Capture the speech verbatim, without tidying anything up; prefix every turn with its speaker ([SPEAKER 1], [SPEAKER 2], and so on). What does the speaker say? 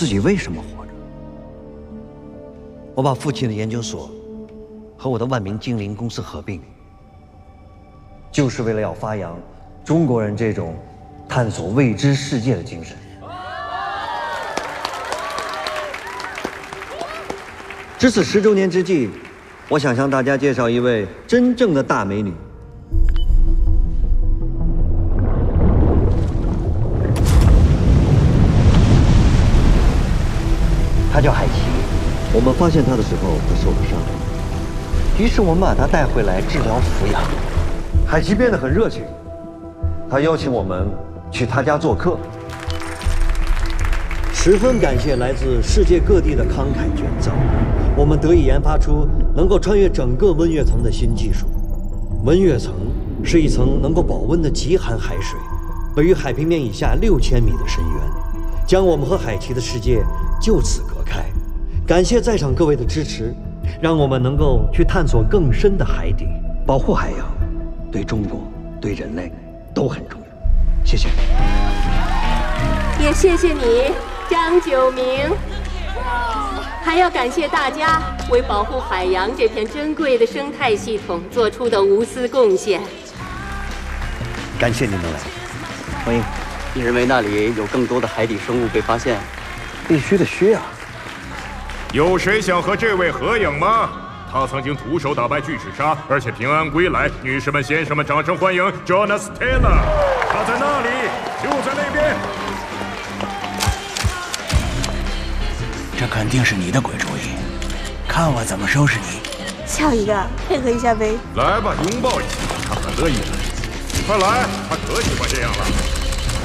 [SPEAKER 1] 自己为什么活着。我把父亲的研究所和我的万明精灵公司合并，就是为了要发扬中国人这种探索未知世界的精神。值此十周年之际，我想向大家介绍一位真正的大美女。她叫海琪。我们发现她的时候，她受了伤，于是我们把她带回来治疗抚养。海琪变得很热情，她邀请我们去她家做客。十分感谢来自世界各地的慷慨捐赠，我们得以研发出能够穿越整个温月层的新技术。温月层是一层能够保温的极寒海水，位于海平面以下六千米的深渊，将我们和海奇的世界就此隔开。感谢在场各位的支持，让我们能够去探索更深的海底。保护海洋，对中国、对人类都很重要。谢谢。
[SPEAKER 2] 也谢谢你，张九明。还要感谢大家为保护海洋这片珍贵的生态系统做出的无私贡献。
[SPEAKER 1] 感谢你们来，欢迎。
[SPEAKER 3] 你认为那里有更多的海底生物被发现？
[SPEAKER 1] 必须的，需要。
[SPEAKER 4] 有谁想和这位合影吗？他曾经徒手打败巨齿鲨，而且平安归来。女士们、先生们，掌声欢迎 Jonas Taylor！ 他在那里，就在那边。
[SPEAKER 5] 这肯定是你的鬼主意，看我怎么收拾你！
[SPEAKER 6] 笑一个，配合一下呗。
[SPEAKER 4] 来吧，拥抱一下，他很乐意的。快来，他可喜欢这样了。